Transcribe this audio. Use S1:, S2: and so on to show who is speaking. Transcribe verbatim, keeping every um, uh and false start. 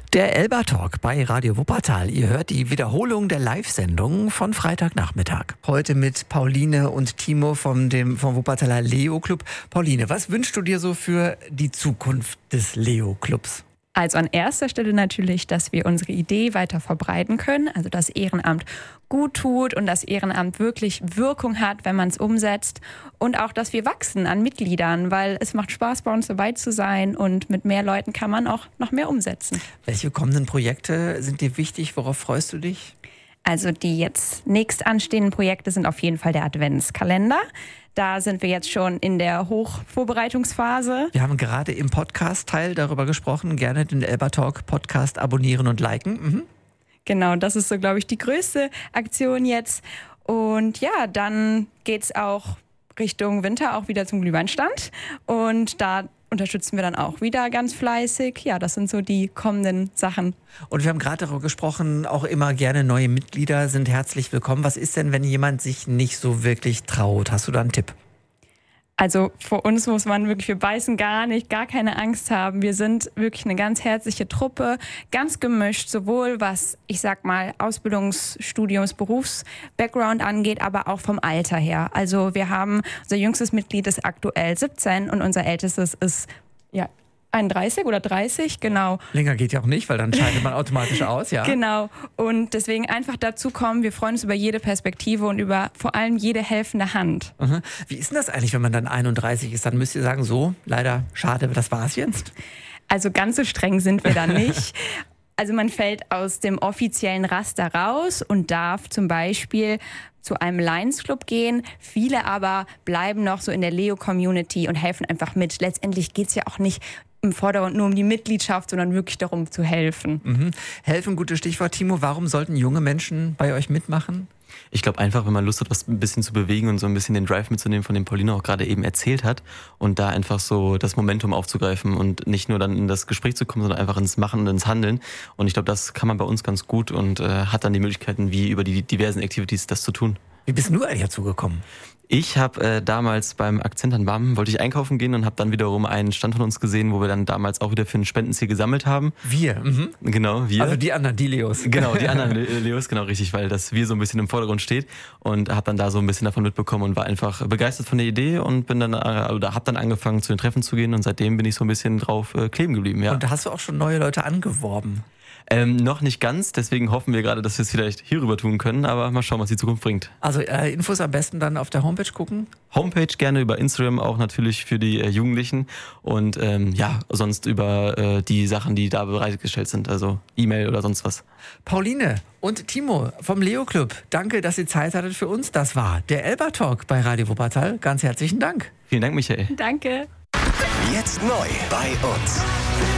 S1: Der Elba Talk bei Radio Wuppertal. Ihr hört die Wiederholung der Live-Sendung von Freitagnachmittag. Heute mit Pauline und Timo vom, dem, vom Wuppertaler Leo Club. Pauline, was wünschst du dir so für die Zukunft des Leo Clubs?
S2: Also an erster Stelle natürlich, dass wir unsere Idee weiter verbreiten können, also dass Ehrenamt gut tut und das Ehrenamt wirklich Wirkung hat, wenn man es umsetzt. Und auch, dass wir wachsen an Mitgliedern, weil es macht Spaß, bei uns dabei zu sein und mit mehr Leuten kann man auch noch mehr umsetzen.
S1: Welche kommenden Projekte sind dir wichtig? Worauf freust du dich?
S2: Also die jetzt nächst anstehenden Projekte sind auf jeden Fall der Adventskalender. Da sind wir jetzt schon in der Hochvorbereitungsphase.
S1: Wir haben gerade im Podcast-Teil darüber gesprochen. Gerne den Elba Talk Podcast abonnieren und liken. Mhm.
S2: Genau, das ist so, glaube ich, die größte Aktion jetzt. Und ja, dann geht es auch Richtung Winter auch wieder zum Glühweinstand. Und da unterstützen wir dann auch wieder ganz fleißig. Ja, das sind so die kommenden Sachen.
S1: Und wir haben gerade darüber gesprochen, auch immer gerne neue Mitglieder sind herzlich willkommen. Was ist denn, wenn jemand sich nicht so wirklich traut? Hast du da einen Tipp?
S2: Also vor uns muss man wirklich, wir beißen gar nicht, gar keine Angst haben. Wir sind wirklich eine ganz herzliche Truppe, ganz gemischt, sowohl was, ich sag mal, Ausbildungs-, Studiums-, Berufs-Background angeht, aber auch vom Alter her. Also wir haben, unser jüngstes Mitglied ist aktuell siebzehn und unser ältestes ist, ja, einunddreißig oder dreißig, genau.
S1: Länger geht ja auch nicht, weil dann scheidet man automatisch aus, ja.
S2: Genau. Und deswegen einfach dazu kommen, wir freuen uns über jede Perspektive und über vor allem jede helfende Hand.
S1: Mhm. Wie ist denn das eigentlich, wenn man dann einunddreißig ist? Dann müsst ihr sagen, so, leider, schade, das war's jetzt?
S2: Also ganz so streng sind wir da nicht. Also man fällt aus dem offiziellen Raster raus und darf zum Beispiel zu einem Lions Club gehen. Viele aber bleiben noch so in der Leo-Community und helfen einfach mit. Letztendlich geht es ja auch nicht im Vordergrund nur um die Mitgliedschaft, sondern wirklich darum zu helfen.
S1: Mhm. Helfen, gutes Stichwort, Timo. Warum sollten junge Menschen bei euch mitmachen?
S3: Ich glaube einfach, wenn man Lust hat, was ein bisschen zu bewegen und so ein bisschen den Drive mitzunehmen, von dem Pauline auch gerade eben erzählt hat und da einfach so das Momentum aufzugreifen und nicht nur dann in das Gespräch zu kommen, sondern einfach ins Machen und ins Handeln. Und ich glaube, das kann man bei uns ganz gut und äh, hat dann die Möglichkeiten, wie über die diversen Activities das zu tun.
S1: Wie bist du eigentlich dazu gekommen?
S3: Ich habe äh, damals beim Akzent an Barmen, wollte ich einkaufen gehen und habe dann wiederum einen Stand von uns gesehen, wo wir dann damals auch wieder für ein Spendenziel gesammelt haben.
S1: Wir? Mhm.
S3: Genau, wir.
S1: Also die anderen, die Leos.
S3: Genau, die anderen Le- Leos, genau richtig, weil das Wir so ein bisschen im Vordergrund steht und habe dann da so ein bisschen davon mitbekommen und war einfach begeistert von der Idee und bin dann, äh, oder habe dann angefangen zu den Treffen zu gehen und seitdem bin ich so ein bisschen drauf äh, kleben geblieben, ja.
S1: Und da hast du auch schon neue Leute angeworben?
S3: Ähm, noch nicht ganz, deswegen hoffen wir gerade, dass wir es vielleicht hierüber tun können, aber mal schauen, was die Zukunft bringt.
S1: Also äh, Infos am besten dann auf der Homepage gucken?
S3: Homepage gerne über Instagram, auch natürlich für die äh, Jugendlichen und ähm, ja, sonst über äh, die Sachen, die da bereitgestellt sind, also E-Mail oder sonst was.
S1: Pauline und Timo vom Leo Club, danke, dass ihr Zeit hattet für uns. Das war der Elba Talk bei Radio Wuppertal. Ganz herzlichen Dank.
S3: Vielen Dank, Michael.
S2: Danke.
S4: Jetzt neu bei uns.